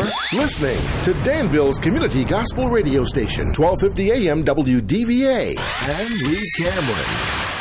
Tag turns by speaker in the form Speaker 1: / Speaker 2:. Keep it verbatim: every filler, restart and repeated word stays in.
Speaker 1: listening to Danville's Community Gospel Radio Station, twelve fifty A M W D V A, and Lee Cameron.